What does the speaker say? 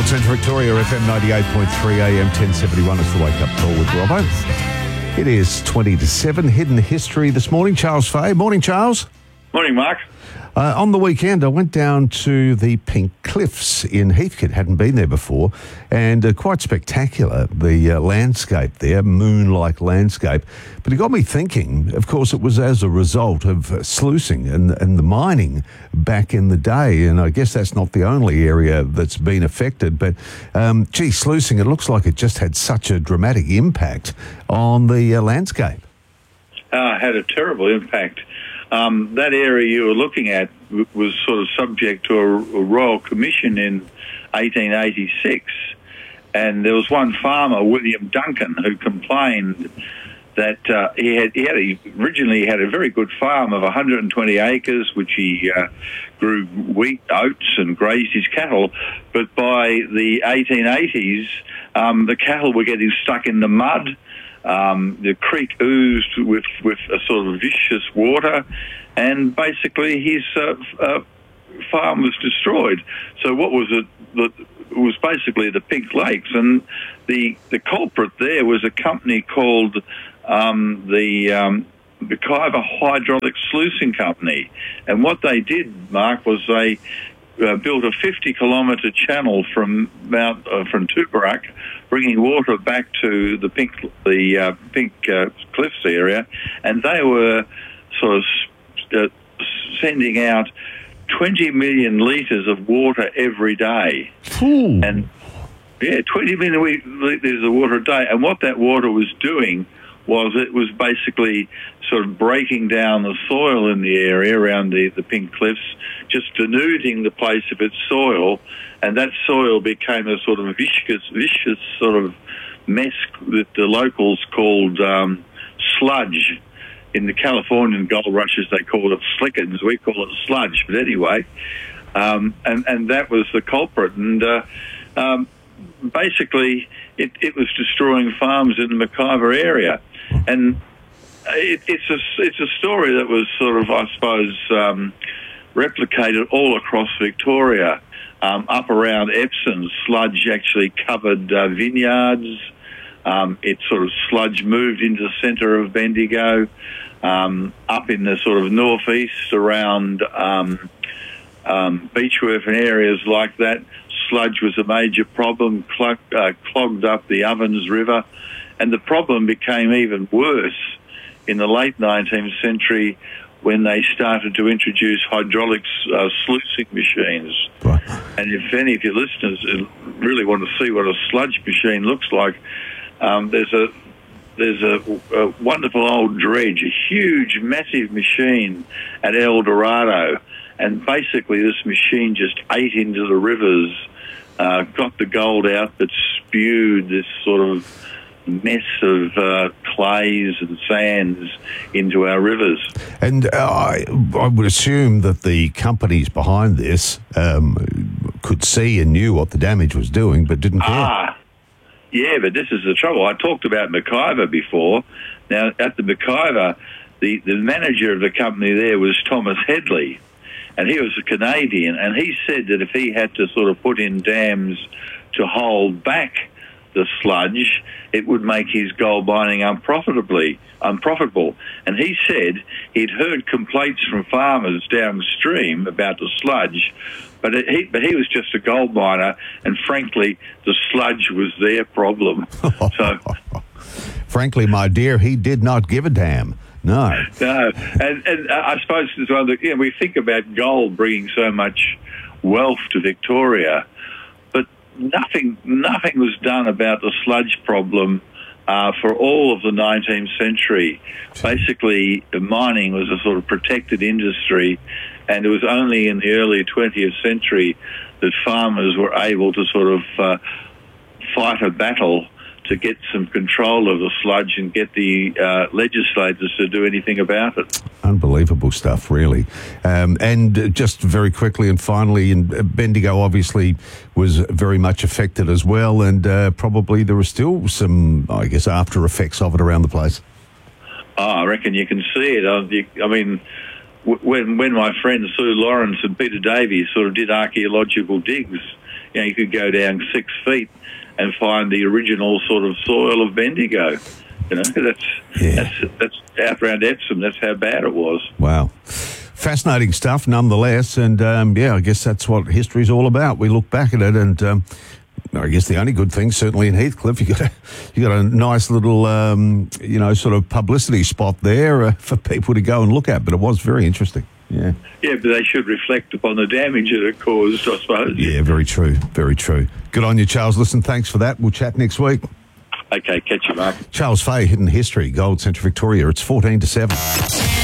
North Central Victoria, FM 98.3 AM 1071. It's the Wake Up Call with Robbo. It is 20 to 7. Hidden History this morning. Charles Fay. Morning, Charles. Morning, Mark. On the weekend, I went down to the Pink Cliffs in Heathcote. Hadn't been there before, and quite spectacular, the landscape there, moon-like landscape. But it got me thinking, of course, it was as a result of sluicing and the mining back in the day, and I guess that's not the only area that's been affected, but, sluicing, it looks like it just had such a dramatic impact on the landscape. Had a terrible impact. That area you were looking at was sort of subject to a royal commission in 1886, and there was one farmer, William Duncan, who complained that he originally had a very good farm of 120 acres, which he grew wheat, oats, and grazed his cattle. But by the 1880s, the cattle were getting stuck in the mud. The creek oozed with a sort of vicious water, and basically his farm was destroyed. So what was it? It was basically the Pink Lakes, and the culprit there was a company called the Mackayver Hydraulic Sluicing Company. And what they did, Mark, was they built a 50-kilometre channel from Tooparuck, bringing water back to the Pink Cliffs area, and they were sort of sending out 20 million litres of water every day. Ooh. And 20 million litres of water a day. And what that water was doing was it was basically sort of breaking down the soil in the area around the Pink Cliffs, just denuding the place of its soil, and that soil became a sort of vicious sort of mess that the locals called sludge. In the Californian gold rushes, they call it slickens. We call it sludge. But anyway, and that was the culprit. And basically, it was destroying farms in the Mackayver area. And it's a story that was sort of, I suppose, replicated all across Victoria. Up around Epsom, sludge actually covered vineyards. It sort of sludge moved into the centre of Bendigo. Up in the sort of northeast around Beechworth and areas like that, sludge was a major problem, clogged up the Ovens River. And the problem became even worse in the late 19th century when they started to introduce hydraulic sluicing machines. Right. And if any of your listeners really want to see what a sludge machine looks like, there's a wonderful old dredge, a huge, massive machine at El Dorado, and basically this machine just ate into the rivers, got the gold out, but spewed this sort of mess of clays and sands into our rivers. And I would assume that the companies behind this could see and knew what the damage was doing, but didn't care. Yeah, but this is the trouble. I talked about Mackayver before. Now, at the Mackayver, the manager of the company there was Thomas Headley, and he was a Canadian, and he said that if he had to sort of put in dams to hold back the sludge, it would make his gold mining unprofitable. And he said he'd heard complaints from farmers downstream about the sludge, but he was just a gold miner, and frankly, the sludge was their problem. So, frankly, my dear, he did not give a damn. No. And I suppose as well, we think about gold bringing so much wealth to Victoria, but nothing was done about the sludge problem for all of the 19th century. Basically, mining was a sort of protected industry, and it was only in the early 20th century that farmers were able to sort of fight a battle to get some control of the sludge and get the legislators to do anything about it. Unbelievable stuff, really. And just very quickly and finally, Bendigo obviously was very much affected as well, and probably there were still some, I guess, after effects of it around the place. I reckon you can see it. I mean, when my friends Sue Lawrence and Peter Davies sort of did archaeological digs, you could go down 6 feet and find the original sort of soil of Bendigo. That's out around Epsom. That's how bad it was. Wow. Fascinating stuff nonetheless, and I guess that's what history's all about. We look back at it, and I guess the only good thing, certainly in Heathcliff, you got a nice little sort of publicity spot there for people to go and look at. But it was very interesting. Yeah. Yeah, but they should reflect upon the damage that it caused, I suppose. Yeah, very true. Very true. Good on you, Charles. Listen, thanks for that. We'll chat next week. Okay, catch you, Mark. Charles Fay, Hidden History, Gold Centre Victoria. It's 14 to 7.